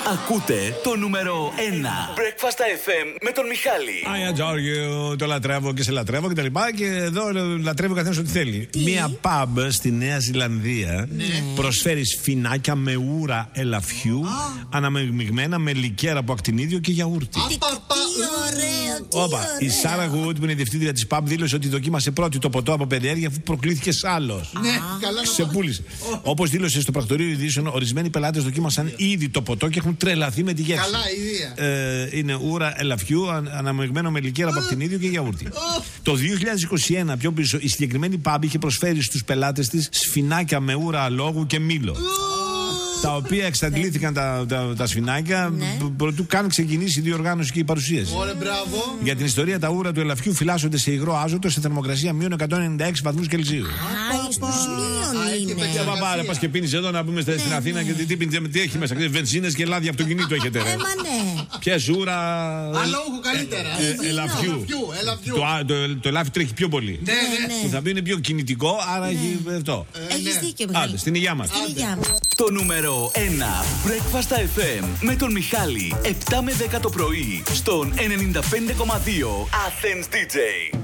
Ακούτε το νούμερο 1 Breakfast FM με τον Μιχάλη. Άγια Τζόργιο, το λατρεύω και σε λατρεύω και τα λοιπά. Και εδώ λατρεύω καθένας ό,τι θέλει. Μία pub στη Νέα Ζηλανδία προσφέρει σφινάκια με ούρα ελαφιού αναμειγμένα με λικέρα από ακτινίδιο και γιαούρτι. Τι ωραίο, Όπα, η Σάρα Γουτ, που είναι η διευθύντρια της pub, δήλωσε ότι δοκίμασε πρώτη το ποτό από περιέργεια αφού προκλήθηκε άλλος. Ναι, καλά. Ξεπούλησε. Όπως δήλωσε στο πρακτορείο ειδήσεων, ορισμένοι πελάτες δοκίμασαν ήδη το ποτό και έχουν τρελαθεί με τη γεύση. Καλά, ιδέα. Είναι ούρα ελαφιού αναμειγμένο με λικέρα από ακτινίδιο και γιαούρτι. Το 2021, πιο πίσω, η συγκεκριμένη pub είχε προσφέρει στους πελάτες της σφινάκια με ούρα αλόγου και μήλο. Τα οποία εξαντλήθηκαν τα σφινάκια προτού καν ξεκινήσει η διοργάνωση και η παρουσίαση. Ωραία, μπράβο. Για την ιστορία, τα ούρα του ελαφιού φυλάσσονται σε υγρό άζωτο σε θερμοκρασία μείον 196 βαθμούς Κελσίου. Στους μείον είναι. Για παπάρε, πας και πίνεις εδώ να πούμε στην Αθήνα και τι έχει μέσα. Βενζίνες και λάδια αυτοκινήτου έχετε. Ναι. Ποιες ούρα. Αλόγου καλύτερα. Ελαφιού. Το ελάφι τρέχει πιο πολύ. Ναι. Που θα πει είναι πιο κινητικό, άρα έχει αυτό. Έχεις δίκιο, Μιχάλη. Άντε, στην υγειά μας. Το νούμερο 1 Breakfast FM με τον Μιχάλη 7 με 10 το πρωί στον 95,2 Athens DJ.